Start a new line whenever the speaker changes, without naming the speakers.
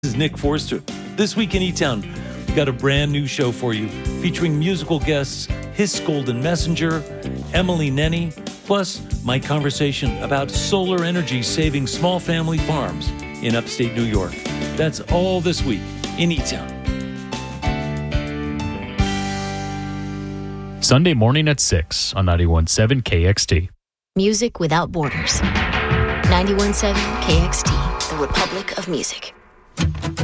This is Nick Forster. This week in E-Town, we've got a brand new show for you featuring musical guests Hiss Golden Messenger, Emily Nenny, plus my conversation about solar energy saving small family farms in upstate New York. That's all this week in E-Town.
Sunday morning at 6 on 91.7 KXT.
Music without borders. 91.7 KXT, the Republic of Music.